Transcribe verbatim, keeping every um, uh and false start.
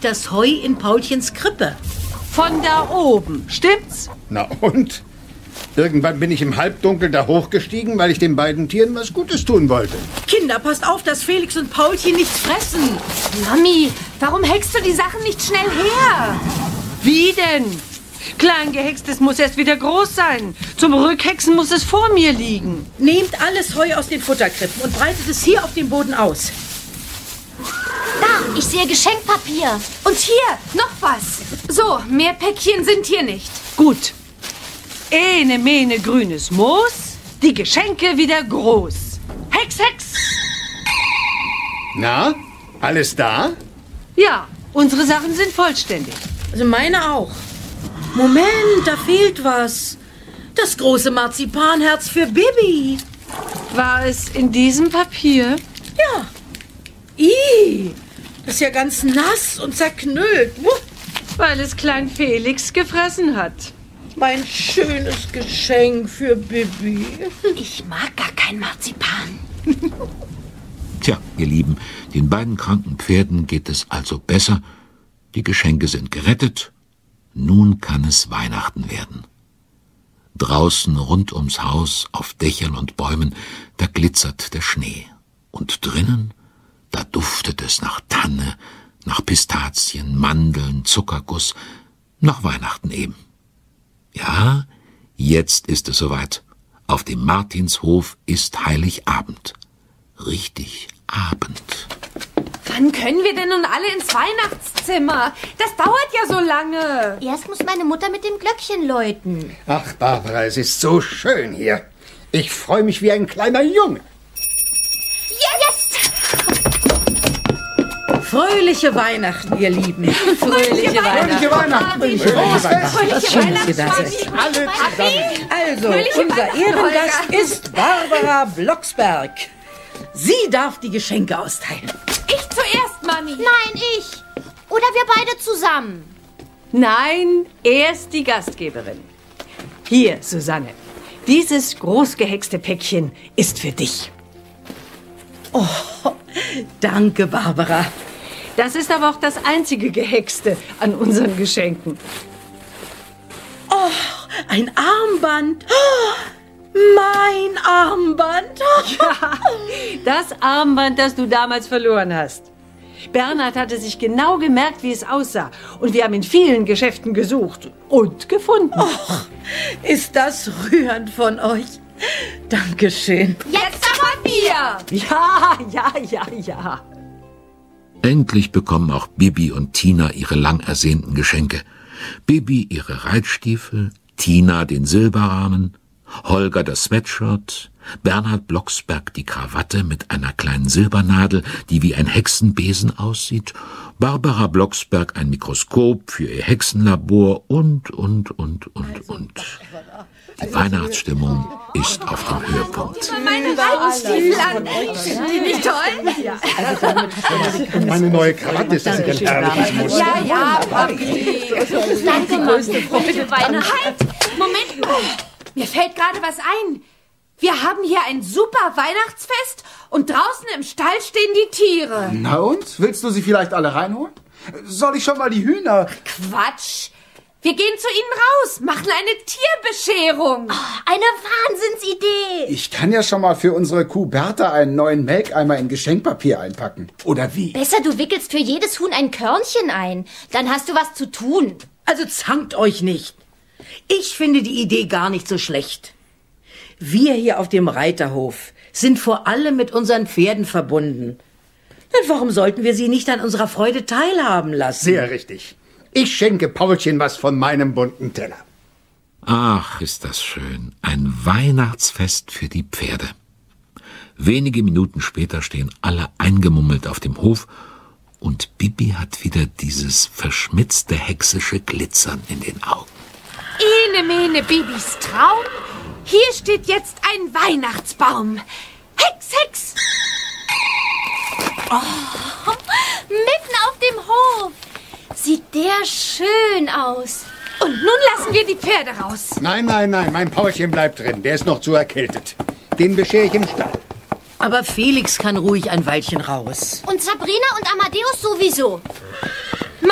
liegt das Heu in Paulchens Krippe. Von da oben, stimmt's? Na und? Irgendwann bin ich im Halbdunkel da hochgestiegen, weil ich den beiden Tieren was Gutes tun wollte. Kinder, passt auf, dass Felix und Paulchen nichts fressen. Mami, warum hältst du die Sachen nicht schnell her? Wie denn? Kleingehextes muss erst wieder groß sein. Zum Rückhexen muss es vor mir liegen. Nehmt alles Heu aus den Futterkrippen und breitet es hier auf dem Boden aus. Da, ich sehe Geschenkpapier. Und hier, noch was. So, mehr Päckchen sind hier nicht. Gut. Ene, mene, grünes Moos, die Geschenke wieder groß. Hex, Hex! Na, alles da? Ja, unsere Sachen sind vollständig. Also meine auch. Moment, da fehlt was. Das große Marzipanherz für Bibi. War es in diesem Papier? Ja. Ih, das ist ja ganz nass und zerknüllt. Weil es Klein Felix gefressen hat. Mein schönes Geschenk für Bibi. Ich mag gar kein Marzipan. Tja, ihr Lieben, den beiden kranken Pferden geht es also besser. Die Geschenke sind gerettet. Nun kann es Weihnachten werden. Draußen rund ums Haus, auf Dächern und Bäumen, da glitzert der Schnee. Und drinnen, da duftet es nach Tanne, nach Pistazien, Mandeln, Zuckerguss, nach Weihnachten eben. Ja, jetzt ist es soweit. Auf dem Martinshof ist Heiligabend. Richtig Abend. Wann können wir denn nun alle ins Weihnachtszimmer? Das dauert ja so lange. Erst muss meine Mutter mit dem Glöckchen läuten. Ach, Barbara, es ist so schön hier. Ich freue mich wie ein kleiner Junge. Jetzt! Fröhliche Weihnachten, ihr Lieben. Fröhliche Fröhliche Weihnachten. Fröhliche Weihnachten. Schön, dass ihr da seid. Alle zusammen. Also, Fröhliche unser Weihnachten, Ehrengast Holger. ist Barbara Blocksberg. Sie darf die Geschenke austeilen. Ich zuerst, Mami. Nein, ich. Oder wir beide zusammen. Nein, erst die Gastgeberin. Hier, Susanne. Dieses großgehexte Päckchen ist für dich. Oh, danke, Barbara. Das ist aber auch das einzige Gehexte an unseren Geschenken. Oh, ein Armband. Oh, mein Armband. Ja, das Armband, das du damals verloren hast. Bernhard hatte sich genau gemerkt, wie es aussah. Und wir haben in vielen Geschäften gesucht und gefunden. Oh, ist das rührend von euch. Dankeschön. Jetzt aber wir. Ja, ja, ja, ja. Endlich bekommen auch Bibi und Tina ihre lang ersehnten Geschenke. Bibi ihre Reitstiefel, Tina den Silberrahmen, Holger das Sweatshirt, Bernhard Blocksberg die Krawatte mit einer kleinen Silbernadel, die wie ein Hexenbesen aussieht, Barbara Blocksberg ein Mikroskop für ihr Hexenlabor und, und, und, und, und. Die Weihnachtsstimmung ist auf dem Höhepunkt. Meine Reitstiefel an. Sind die nicht toll? Meine neue Krawatte ist das ein herrliches Muster. Ja, ja, Papi. Danke, Mami. Freude Weihnachten. Halt! Moment mal. Mir fällt gerade was ein. Wir haben hier ein super Weihnachtsfest und draußen im Stall stehen die Tiere. Na und? Willst du sie vielleicht alle reinholen? Soll ich schon mal die Hühner... Quatsch. Wir gehen zu ihnen raus, machen eine Tierbescherung. Oh, eine Wahnsinnsidee. Ich kann ja schon mal für unsere Kuh Bertha einen neuen Melkeimer in Geschenkpapier einpacken. Oder wie? Besser, du wickelst für jedes Huhn ein Körnchen ein. Dann hast du was zu tun. Also zankt euch nicht. Ich finde die Idee gar nicht so schlecht. Wir hier auf dem Reiterhof sind vor allem mit unseren Pferden verbunden. Dann warum sollten wir sie nicht an unserer Freude teilhaben lassen? Sehr richtig. Ich schenke Paulchen was von meinem bunten Teller. Ach, ist das schön. Ein Weihnachtsfest für die Pferde. Wenige Minuten später stehen alle eingemummelt auf dem Hof und Bibi hat wieder dieses verschmitzte hexische Glitzern in den Augen. Ene, mene, Bibis Traum. Hier steht jetzt ein Weihnachtsbaum. Hex, Hex. Oh, mitten auf dem Hof. Sieht der schön aus. Und nun lassen wir die Pferde raus. Nein, nein, nein, mein Paulchen bleibt drin. Der ist noch zu erkältet. Den beschere ich im Stall. Aber Felix kann ruhig ein Weilchen raus. Und Sabrina und Amadeus sowieso.